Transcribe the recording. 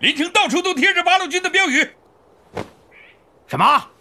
林亭到处都贴着八路军的标语。 什么？